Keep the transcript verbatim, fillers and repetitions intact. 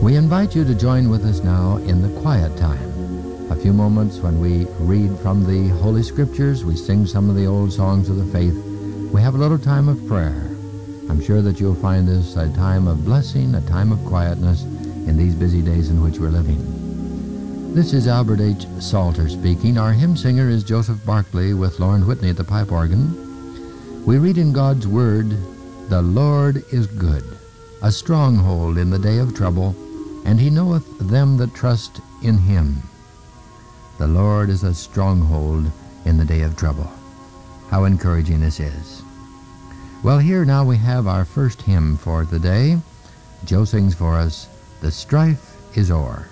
We invite you to join with us now in the quiet time. A few moments when we read from the Holy Scriptures, we sing some of the old songs of the faith, we have a little time of prayer. I'm sure that you'll find this a time of blessing, a time of quietness in these busy days in which we're living. This is Albert H. Salter speaking. Our hymn singer is Joseph Barclay with Lauren Whitney at the pipe organ. We read in God's Word, "The Lord is good, a stronghold in the day of trouble, and he knoweth them that trust in him." The Lord is a stronghold in the day of trouble. How encouraging this is. Well, here now we have our first hymn for the day. Joe sings for us, "The Strife is O'er."